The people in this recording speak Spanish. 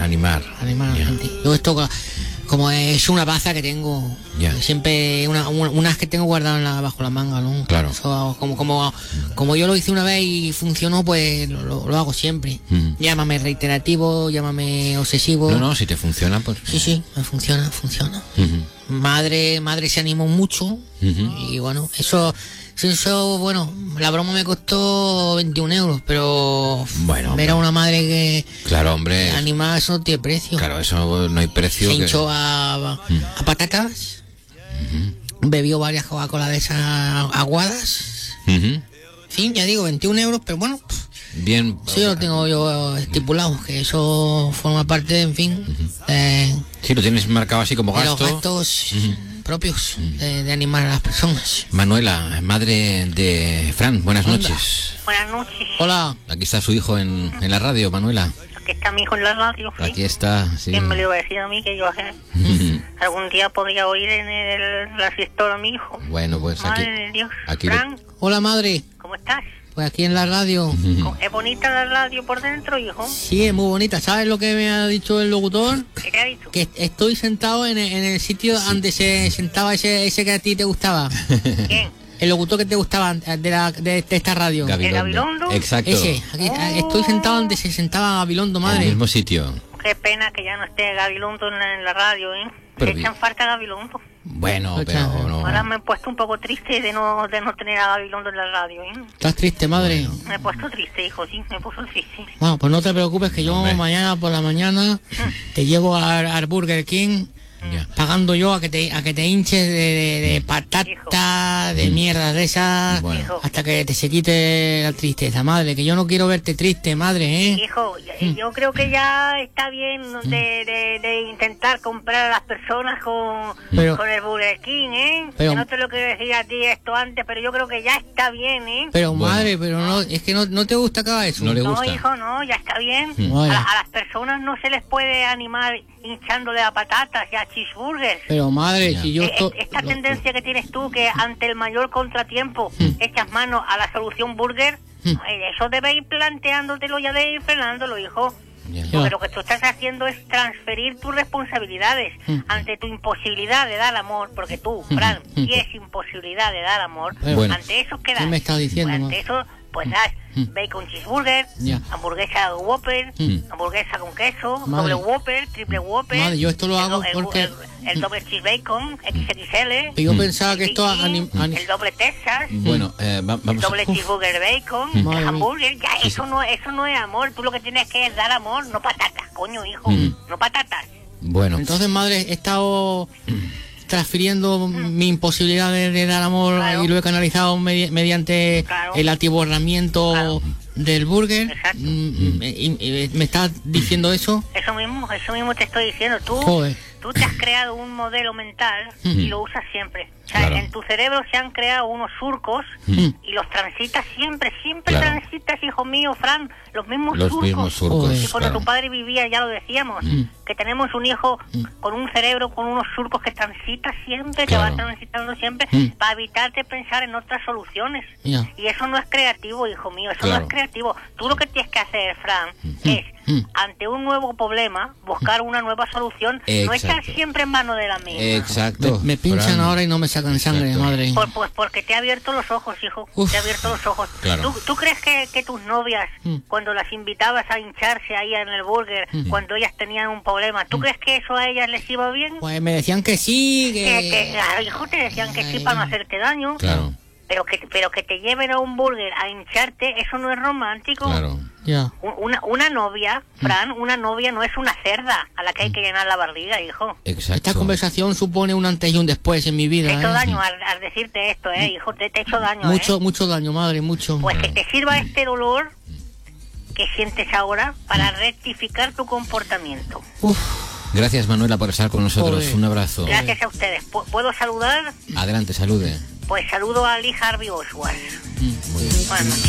animar a la gente. Yo esto, como es una baza que tengo, siempre unas que tengo guardadas bajo la manga, ¿no? Claro. Eso, como yo lo hice una vez y funcionó, pues lo hago siempre. Llámame reiterativo, llámame obsesivo. No, si te funciona, pues... Sí, funciona. Madre se animó mucho, y bueno, eso, bueno, la broma me costó 21 euros, pero bueno, ver a una madre que... Claro, hombre. Animada, eso no tiene precio. Claro, eso no hay precio. Se hinchó a patatas, bebió varias Coca-Cola de esas aguadas. Sí, ya digo, 21 euros, pero bueno... Bien. Sí, lo tengo yo estipulado, que eso forma parte, en fin... sí, lo tienes marcado así como gasto. De los gastos propios de animar a las personas. Manuela, madre de Fran, buenas noches. Buenas noches. Hola. Aquí está su hijo en la radio, Manuela. Aquí está mi hijo en la radio. ¿Sí? Aquí está, sí. ¿Quién me lo iba a decir a mí que yo algún día podría oír en la fiesta a mi hijo? Bueno, pues Madre de Dios. Fran, hola, madre. ¿Cómo estás? Pues aquí en la radio. ¿Es bonita la radio por dentro, hijo? Sí, es muy bonita. ¿Sabes lo que me ha dicho el locutor? ¿Qué te ha dicho? Que estoy sentado en el sitio donde se sentaba ese que a ti te gustaba. ¿Quién? El locutor que te gustaba de esta radio. Gabilondo. ¿El Gabilondo? Exacto. Ese. Aquí, estoy sentado donde se sentaba Gabilondo, madre. En el mismo sitio. Qué pena que ya no esté Gabilondo en la radio, ¿eh? Pero Se echan falta Gabilondo. Bueno, pero no. Ahora me he puesto un poco triste de no tener a Gabilondo en la radio, ¿eh? ¿Estás triste, madre? Me he puesto triste, hijo, sí, me he puesto triste. Bueno, pues no te preocupes que yo mañana por la mañana te llevo al Burger King, pagando yo a que te hinches de patata, de mierda de esas, hasta que se quite la tristeza, madre, que yo no quiero verte triste, madre, ¿eh? Hijo, yo creo que ya está bien de intentar comprar a las personas con el Burger King, ¿eh? Que no te lo quiero decir a ti esto antes, pero yo creo que ya está bien, ¿eh? Pero madre, pero no, es que no te gusta que haga eso. No le gusta. No, hijo, no, ya está bien. A las personas no se les puede animar hinchándole a patatas y a cheeseburgers. Pero madre, si yo... Esta tendencia que tienes tú, que ante el mayor contratiempo echas mano a la solución burger, eso debe ir planteándotelo, ya de ir frenándolo, hijo. Porque lo que tú estás haciendo es transferir tus responsabilidades ante tu imposibilidad de dar amor, porque tú, Fran, tienes imposibilidad de dar amor. Ante eso, ¿qué das? ¿Qué me estás diciendo? Pues ante eso, pues das bacon cheeseburger, hamburguesa Whopper, hamburguesa con queso, doble Whopper, triple Whopper. Madre, yo esto lo hago porque... El doble cheese bacon, XXL. Yo pensaba que esto... El doble Texas. Bueno, vamos... El doble cheeseburger bacon, el hamburger, ya, eso no es amor. Tú lo que tienes que es dar amor, no patatas, coño, hijo, no patatas. Bueno. Entonces, madre, he estado transfiriendo mi imposibilidad de dar amor y lo he canalizado mediante el atiborramiento del burger. Exacto. ¿Me estás diciendo eso? Eso mismo te estoy diciendo. Tú te has creado un modelo mental y lo usas siempre. O sea, en tu cerebro se han creado unos surcos y los transitas siempre transitas, hijo mío, Fran, los mismos surcos. Y cuando tu padre vivía, ya lo decíamos, que tenemos un hijo con un cerebro, con unos surcos que transita siempre, que va transitando siempre, para evitarte pensar en otras soluciones. Y eso no es creativo, hijo mío, eso no es creativo. Tú lo que tienes que hacer, Fran, es, ante un nuevo problema, buscar una nueva solución, no echar siempre en mano de la misma. Exacto. Me pinchan ahora y no me sacan sangre, madre. Pues porque te ha abierto los ojos, hijo. Te ha abierto los ojos. Claro. ¿Tú crees que tus novias, cuando las invitabas a hincharse ahí en el burger, cuando ellas tenían un problema, ¿tú crees que eso a ellas les iba bien? Pues me decían que sí, hijo, te decían que sí para no hacerte daño. Claro. Pero que te lleven a un burger a hincharte, eso no es romántico. Claro. Una novia, Fran, una novia no es una cerda a la que hay que llenar la barriga, hijo. Exacto. Esta conversación supone un antes y un después en mi vida. Te he hecho daño al decirte esto, hijo, te he hecho daño. Mucho daño, madre, mucho. Pues que te sirva este dolor que sientes ahora para rectificar tu comportamiento. Gracias, Manuela, por estar con nosotros. Un abrazo. Gracias a ustedes. ¿Puedo saludar? Adelante, salude. Pues saludo a Lee Harvey Oswald. Muy bien. Bueno.